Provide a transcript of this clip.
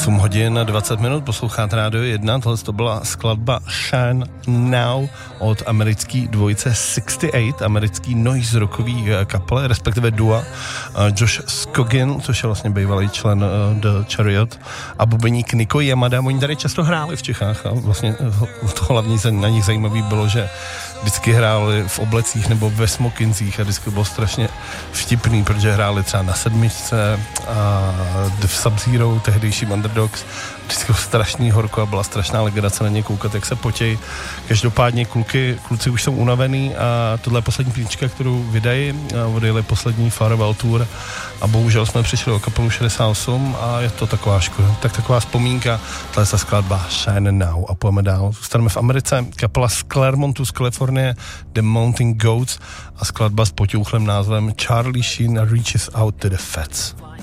8 hodin 20 minut, posloucháte Rádio 1, tohle to byla skladba Shine Now od americký dvojice 68, americký noise rockový kaple, respektive dua Josh Scogin, což je vlastně bývalý člen The Chariot, a bubeník Nico Yamada. Oni tady často hráli v Čechách a vlastně to hlavní na nich zajímavý bylo, že vždycky hráli v oblecích nebo ve smokincích a vždycky bylo strašně vtipný, protože hráli třeba na Sedmičce a v Sub-Zero, tehdejším Underdogs. Vždycky bylo strašný horko a byla strašná legrace na ně koukat, jak se potějí. Každopádně kluci už jsou unavený a tohle je poslední písnička, kterou vydají. Odjeli poslední Farewell Tour a bohužel jsme přišli o kapelu 68 a je to taková škoda. Tak taková vzpomínka, tohle je skladba Shine Now a pojeme dál. Zůstaneme v Americe, kapela z Claremontu z Kalifornie, The Mountain Goats a skladba s potěuchlým názvem Charlie Sheen Reaches Out to the Feds.